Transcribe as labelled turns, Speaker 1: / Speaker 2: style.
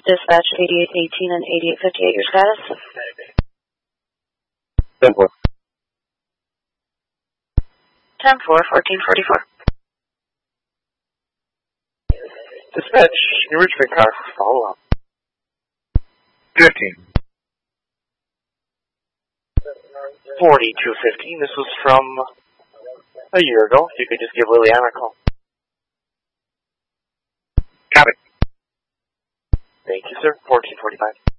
Speaker 1: Dispatch 8818 and 8858, your status?
Speaker 2: 10-4.
Speaker 1: 10-4, 1444.
Speaker 3: Dispatch, New Richmond car, follow up.
Speaker 2: 15.
Speaker 3: 4215, this was from a year ago. If you could just give Liliana a call.
Speaker 2: Got it.
Speaker 3: Thank you, sir. 1445.